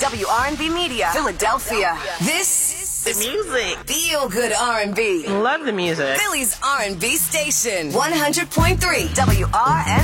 WRNB Media, Philadelphia. This the music. Feel Good R&B. Love the music. Philly's R&B station. 100.3 WRNB.